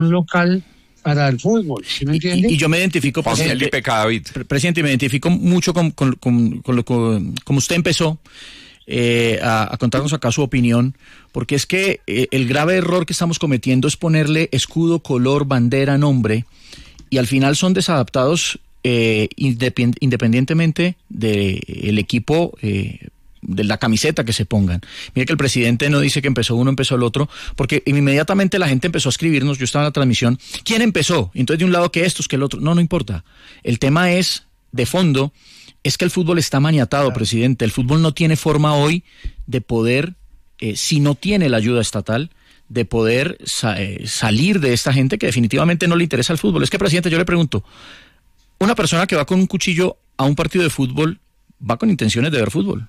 local para el fútbol, ¿sí me entiende? Y yo me identifico, presidente, me identifico mucho como usted empezó a contarnos acá su opinión, porque es que el grave error que estamos cometiendo es ponerle escudo, color, bandera, nombre, y al final son desadaptados independientemente del equipo, de la camiseta que se pongan. Mire que el presidente no dice que empezó uno, empezó el otro, porque inmediatamente la gente empezó a escribirnos, yo estaba en la transmisión, ¿quién empezó? Entonces de un lado que estos, que el otro, no importa. El tema es, de fondo, es que el fútbol está maniatado, claro. Presidente, el fútbol no tiene forma hoy de poder, si no tiene la ayuda estatal, de poder salir de esta gente que definitivamente no le interesa el fútbol. Es que, presidente, yo le pregunto, una persona que va con un cuchillo a un partido de fútbol, va con intenciones de ver fútbol.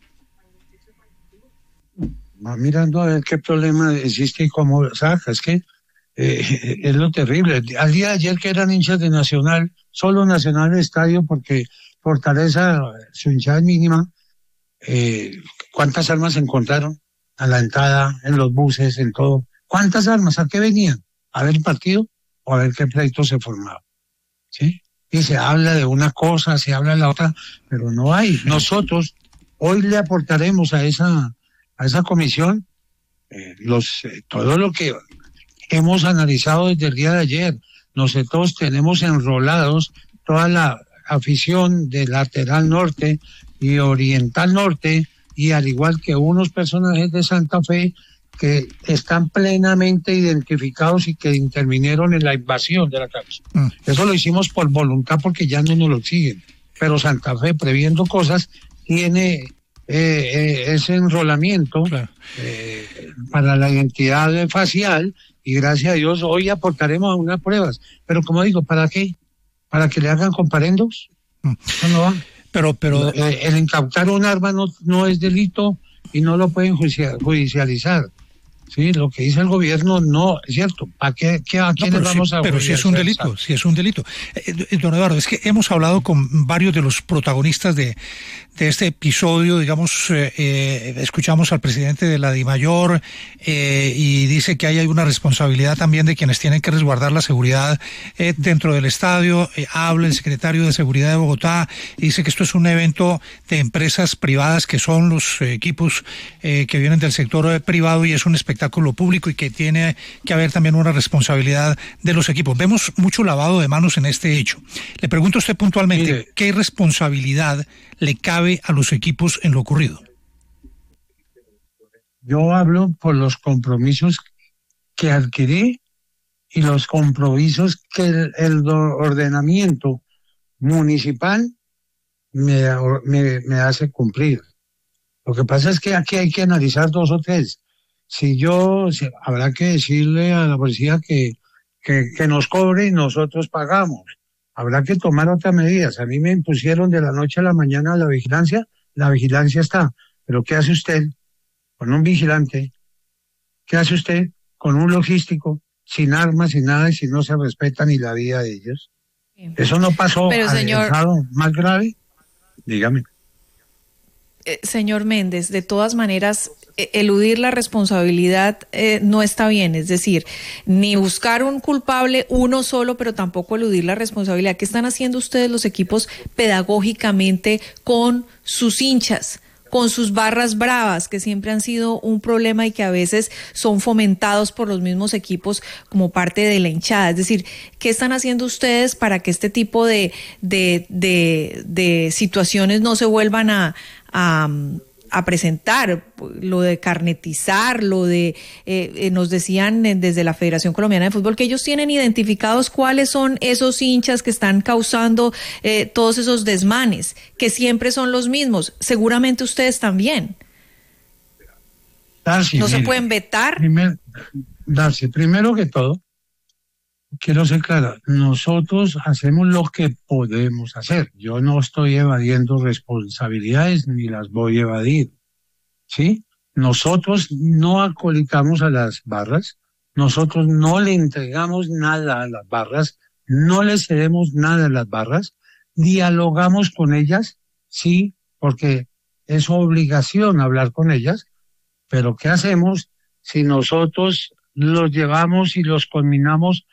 Va mirando a ver qué problema existe y cómo saca. Es que es lo terrible. Al día de ayer que eran hinchas de Nacional, solo Nacional de estadio, porque Fortaleza, su hinchada es mínima. ¿Cuántas armas se encontraron a la entrada, en los buses, en todo? ¿Cuántas armas? ¿A qué venían? ¿A ver el partido o a ver qué pleito se formaba? ¿Sí? Y se habla de una cosa, se habla de la otra, pero no hay. Nosotros hoy le aportaremos a esa comisión todo lo que hemos analizado desde el día de ayer. Nosotros tenemos enrolados toda la afición de Lateral Norte y Oriental Norte, y al igual que unos personajes de Santa Fe que están plenamente identificados y que intervinieron en la invasión de la cancha. Eso lo hicimos por voluntad porque ya no nos lo exigen, pero Santa Fe, previendo cosas, tiene ese enrolamiento, claro, para la identidad facial, y gracias a Dios hoy aportaremos unas pruebas. Pero como digo, ¿para qué? ¿Para que le hagan comparendos? Eso no va. Pero el incautar un arma no es delito y no lo pueden judicializar. Sí, lo que dice el gobierno no es cierto. ¿A quiénes vamos a Pero si es un delito, don Eduardo, es que hemos hablado con varios de los protagonistas de este episodio, digamos, escuchamos al presidente de la DIMAYOR y dice que hay una responsabilidad también de quienes tienen que resguardar la seguridad dentro del estadio. Habla el secretario de Seguridad de Bogotá y dice que esto es un evento de empresas privadas, que son los equipos que vienen del sector privado, y es un espectáculo público y que tiene que haber también una responsabilidad de los equipos. Vemos mucho lavado de manos en este hecho. Le pregunto a usted puntualmente, mire, ¿qué responsabilidad le cabe a los equipos en lo ocurrido? Yo hablo por los compromisos que adquirí y los compromisos que el ordenamiento municipal me hace cumplir. Lo que pasa es que aquí hay que analizar dos o tres. Habrá que decirle a la policía que nos cobre y nosotros pagamos. Habrá que tomar otras medidas. A mí me impusieron de la noche a la mañana la vigilancia está. Pero ¿qué hace usted con un vigilante? ¿Qué hace usted con un logístico sin armas, sin nada, y si no se respeta ni la vida de ellos? ¿Eso no pasó al estado más grave? Dígame. Señor Méndez, de todas maneras, eludir la responsabilidad no está bien, es decir, ni buscar un culpable uno solo, pero tampoco eludir la responsabilidad. ¿Qué están haciendo ustedes los equipos pedagógicamente con sus hinchas, con sus barras bravas, que siempre han sido un problema y que a veces son fomentados por los mismos equipos como parte de la hinchada? Es decir, ¿qué están haciendo ustedes para que este tipo de situaciones no se vuelvan a presentar? Lo de carnetizar, lo de nos decían desde la Federación Colombiana de Fútbol que ellos tienen identificados cuáles son esos hinchas que están causando todos esos desmanes, que siempre son los mismos. Seguramente ustedes también. Darcy, ¿No se pueden vetar? Darcy, primero que todo, quiero ser clara, nosotros hacemos lo que podemos hacer. Yo no estoy evadiendo responsabilidades ni las voy a evadir, ¿sí? Nosotros no acolitamos a las barras, nosotros no le entregamos nada a las barras, no les cedemos nada a las barras, dialogamos con ellas, sí, porque es obligación hablar con ellas, pero ¿qué hacemos si nosotros los llevamos y los culminamos